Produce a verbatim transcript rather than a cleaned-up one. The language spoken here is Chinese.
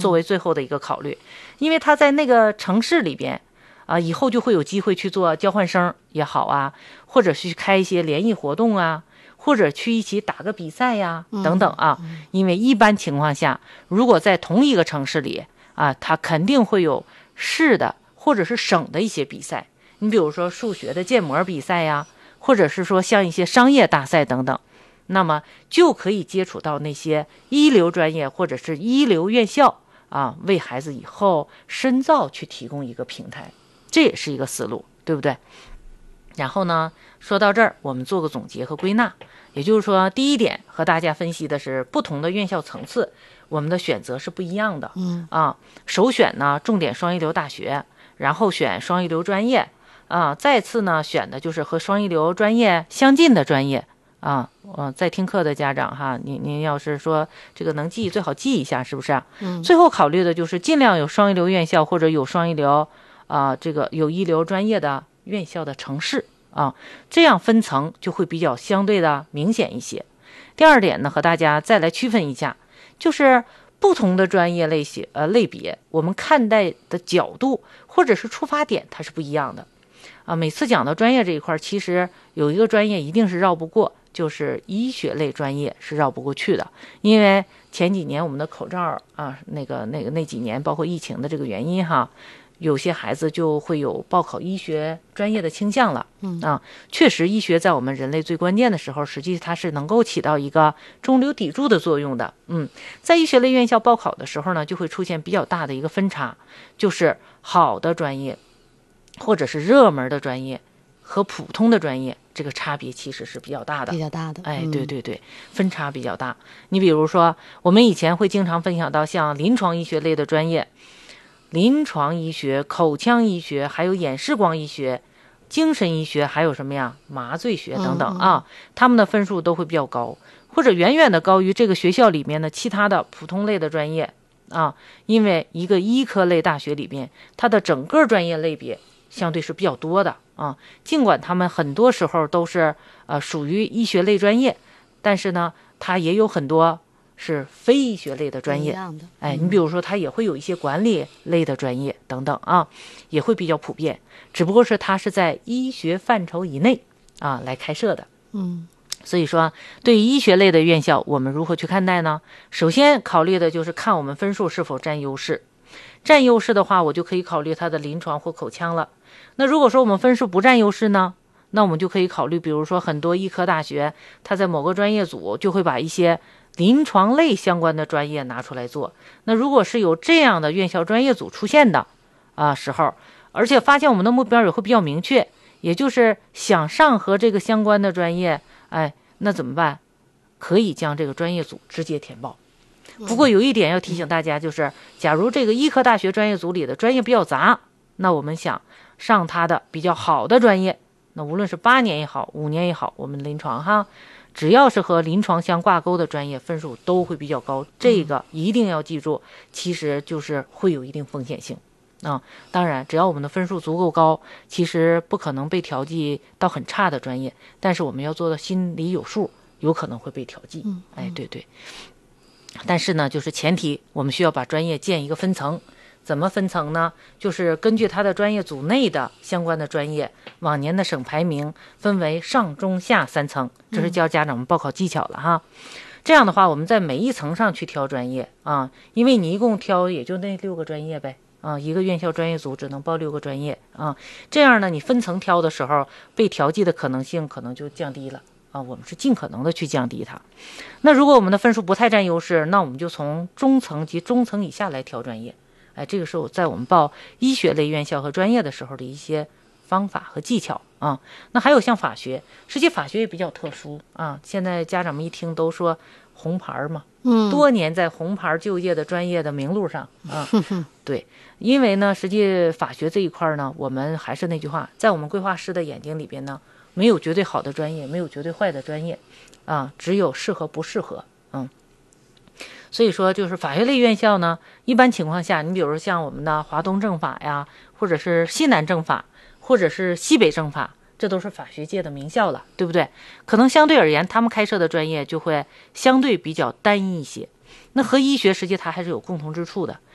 作为最后的一个考虑，嗯、因为他在那个城市里边啊，以后就会有机会去做交换生也好啊，或者去开一些联谊活动啊，或者去一起打个比赛呀、啊、等等啊。 嗯嗯、 因为一般情况下，如果在同一个城市里啊，它肯定会有市的或者是省的一些比赛。你比如说数学的建模比赛呀，或者是说像一些商业大赛等等，那么就可以接触到那些一流专业或者是一流院校啊，为孩子以后深造去提供一个平台。这也是一个思路，对不对？然后呢，说到这儿，我们做个总结和归纳。也就是说，第一点和大家分析的是不同的院校层次，我们的选择是不一样的。 嗯啊，首选呢重点双一流大学，然后选双一流专业啊，再次呢选的就是和双一流专业相近的专业啊。呃，在听课的家长哈，您您要是说这个能记，最好记一下，是不是？ 嗯。 最后考虑的就是尽量有双一流院校或者有双一流。啊、呃，这个有一流专业的院校的城市啊，这样分层就会比较相对的明显一些。第二点呢，和大家再来区分一下，就是不同的专业类型呃类别，我们看待的角度或者是出发点它是不一样的啊。每次讲到专业这一块，其实有一个专业一定是绕不过，就是医学类专业是绕不过去的，因为前几年我们的口罩啊，那个那个那几年包括疫情的这个原因哈。有些孩子就会有报考医学专业的倾向了， 嗯啊，确实，医学在我们人类最关键的时候，实际它是能够起到一个中流砥柱的作用的，嗯，在医学类院校报考的时候呢，就会出现比较大的一个分差，就是好的专业，或者是热门的专业和普通的专业，这个差别其实是比较大的， 比较大的， 哎， 嗯、 对对对，分差比较大。你比如说，我们以前会经常分享到像临床医学类的专业。临床医学、口腔医学，还有眼视光医学、精神医学，还有什么呀？麻醉学等等啊， 嗯嗯、 他们的分数都会比较高，或者远远的高于这个学校里面的其他的普通类的专业啊。因为一个医科类大学里边，它的整个专业类别相对是比较多的啊。尽管他们很多时候都是呃属于医学类专业，但是呢，它也有很多。是非医学类的专业， 的哎，你比如说，它也会有一些管理类的专业等等啊，也会比较普遍。只不过是它是在医学范畴以内啊来开设的。 嗯， 所以说，对于医学类的院校，我们如何去看待呢？首先考虑的就是看我们分数是否占优势。占优势的话，我就可以考虑它的临床或口腔了。那如果说我们分数不占优势呢？那我们就可以考虑，比如说很多医科大学，它在某个专业组就会把一些临床类相关的专业拿出来做。那如果是有这样的院校专业组出现的啊时候，而且发现我们的目标也会比较明确，也就是想上和这个相关的专业，哎，那怎么办？可以将这个专业组直接填报。不过有一点要提醒大家，就是假如这个医科大学专业组里的专业比较杂，那我们想上它的比较好的专业，那无论是八年也好，五年也好，我们临床哈，只要是和临床相挂钩的专业，分数都会比较高。这个一定要记住，其实就是会有一定风险性啊。当然，只要我们的分数足够高，其实不可能被调剂到很差的专业，但是我们要做到心里有数，有可能会被调剂。 嗯， 哎，对对。但是呢，就是前提，我们需要把专业建一个分层。怎么分层呢？就是根据他的专业组内的相关的专业往年的省排名分为上中下三层，这是教家长们报考技巧了哈。嗯、这样的话，我们在每一层上去挑专业啊，因为你一共挑也就那六个专业呗啊，一个院校专业组只能报六个专业啊。这样呢，你分层挑的时候被调剂的可能性可能就降低了啊。我们是尽可能的去降低它。那如果我们的分数不太占优势，那我们就从中层及中层以下来挑专业。哎，这个是我在我们报医学类院校和专业的时候的一些方法和技巧啊。那还有像法学，实际法学也比较特殊啊。现在家长们一听都说红牌嘛， 嗯， 多年在红牌就业的专业的名录上啊。对，因为呢，实际法学这一块呢，我们还是那句话，在我们规划师的眼睛里边呢，没有绝对好的专业，没有绝对坏的专业啊，只有适合不适合，嗯。所以说，就是法学类院校呢，一般情况下，你比如说像我们的华东政法呀，或者是西南政法，或者是西北政法，这都是法学界的名校了，对不对？可能相对而言，他们开设的专业就会相对比较单一一些。那和医学实际它还是有共同之处的，